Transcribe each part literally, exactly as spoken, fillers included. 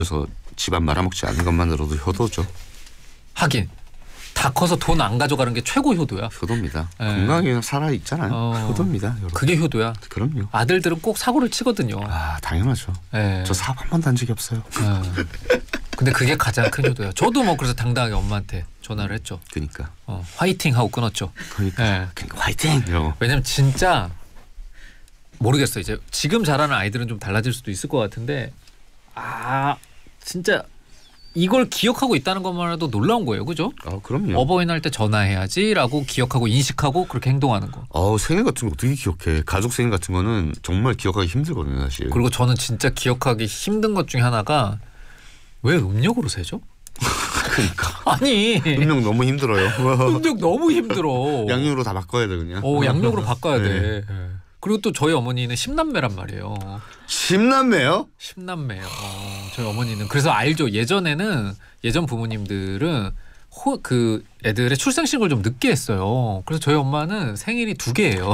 그래서 집안 말아먹지 않는 것만으로도 효도죠. 하긴 다 커서 돈 안 가져가는 게 최고 효도야. 효도입니다. 네. 건강하게 살아 있잖아요. 어, 효도입니다. 여러분. 그게 효도야. 그럼요. 아들들은 꼭 사고를 치거든요. 아 당연하죠. 네. 저 사업 한 번도 한 적이 없어요. 어. 근데 그게 가장 큰 효도야. 저도 뭐 그래서 당당하게 엄마한테 전화를 했죠. 그러니까. 어, 화이팅 하고 끊었죠. 그러니까. 네. 그러니까 화이팅 이러고. 왜냐면 진짜 모르겠어. 이제 지금 자라는 아이들은 좀 달라질 수도 있을 것 같은데 아 진짜 이걸 기억하고 있다는 것만으로도 놀라운 거예요. 그죠? 아 그럼요. 어버이날 때 전화해야지라고 기억하고 인식하고 그렇게 행동하는 거. 어 생일 같은 거 어떻게 기억해? 가족 생일 같은 거는 정말 기억하기 힘들거든요, 사실. 그리고 저는 진짜 기억하기 힘든 것 중에 하나가 왜 음력으로 세죠? 그러니까. 아니 음력 너무 힘들어요. 음력 너무 힘들어. 양력으로 다 바꿔야 돼 그냥. 오 양력으로 바꿔야 네. 돼. 그리고 또 저희 어머니는 십남매란 말이에요. 십남매요? 십남매요. 어, 저희 어머니는 그래서 알죠. 예전에는 예전 부모님들은 호, 그 애들의 출생신고를 좀 늦게 했어요. 그래서 저희 엄마는 생일이 두 개예요.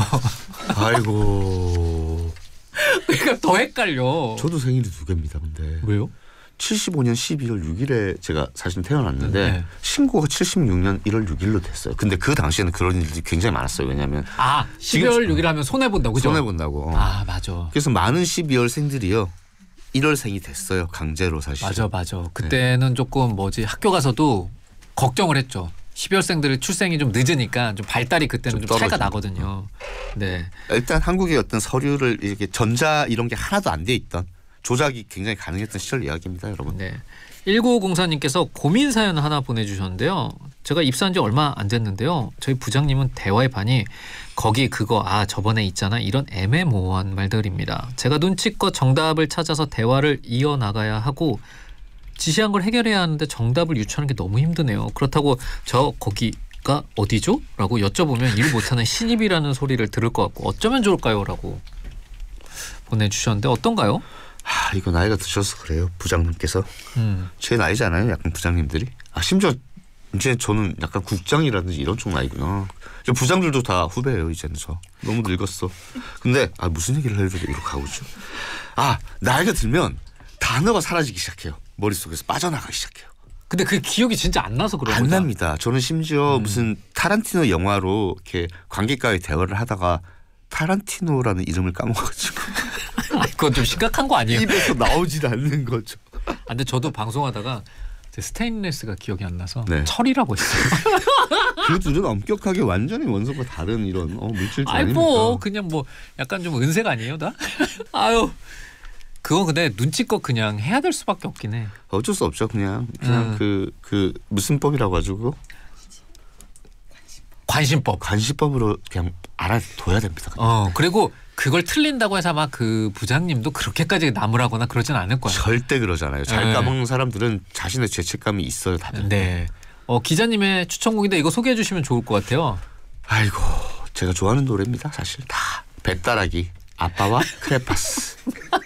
아이고. 그러니까 더 헷갈려. 저도 생일이 두 개입니다. 근데. 왜요? 칠십오 년 십이월 육일에 제가 사실 태어났는데 네. 신고가 칠십육 년 일월 육일로 됐어요. 근데 그 당시에는 그런 일들이 굉장히 많았어요. 왜냐하면 아 십이월 육일 하면 손해 본다고 그죠? 손해 본다고. 아 맞아. 그래서 많은 십이월생들이요 일월생이 됐어요. 강제로 사실. 맞아 맞아. 그때는 네. 조금 뭐지 학교 가서도 걱정을 했죠. 십이월생들의 출생이 좀 늦으니까 좀 발달이 그때는 좀, 좀 차이가 나거든요. 네. 일단 한국의 어떤 서류를 이렇게 전자 이런 게 하나도 안 돼 있던. 조작이 굉장히 가능했던 시절 이야기입니다, 여러분. 네. 일구오공사님께서 고민 사연 하나 보내주셨는데요. 제가 입사한 지 얼마 안 됐는데요. 저희 부장님은 대화의 반이 거기 그거 아 저번에 있잖아 이런 애매모호한 말들입니다. 제가 눈치껏 정답을 찾아서 대화를 이어나가야 하고 지시한 걸 해결해야 하는데 정답을 유추하는 게 너무 힘드네요. 그렇다고 저 거기가 어디죠? 라고 여쭤보면 일 못하는 신입이라는 소리를 들을 것 같고 어쩌면 좋을까요? 라고 보내주셨는데 어떤가요? 아 이거 나이가 드셔서 그래요. 부장님께서. 음. 제 나이잖아요. 약간 부장님들이. 아 심지어 이제 저는 약간 국장이라든지 이런 쪽 나이구나. 부장들도 다 후배예요. 이제는 저. 너무 늙었어. 근데 아 무슨 얘기를 해도 이렇게 가고죠. 아 나이가 들면 단어가 사라지기 시작해요. 머릿속에서 빠져나가기 시작해요. 근데 그 기억이 진짜 안 나서 그런 안 거죠? 납니다. 저는 심지어 음. 무슨 타란티노 영화로 이렇게 관객과의 대화를 하다가 타란티노라는 이름을 까먹어가지고 그건 좀 심각한 거 아니에요? 입에서 나오질 않는 거죠. 아, 근데 저도 방송하다가 스테인레스가 기억이 안 나서 네. 철이라고 했어요. 그 둘은 엄격하게 완전히 원소가 다른 이런 어, 물질들 아닙니까? 뭐 그냥 뭐 약간 좀 은색 아니에요, 나? 아유, 그건 근데 눈치껏 그냥 해야 될 수밖에 없긴 해. 어쩔 수 없죠, 그냥 그냥 그그 음. 그 무슨 법이라고 가지고 관심법. 관심법으로 그냥 알아둬야 됩니다. 그냥. 어 그리고 그걸 틀린다고 해서 아마 그 부장님도 그렇게까지 나무라거나 그러진 않을 거예요. 절대 그러잖아요. 잘 네. 까먹는 사람들은 자신의 죄책감이 있어요, 다들. 네. 어 기자님의 추천곡인데 이거 소개해 주시면 좋을 것 같아요. 아이고 제가 좋아하는 노래입니다. 사실 다 배따라기 아빠와 크레파스.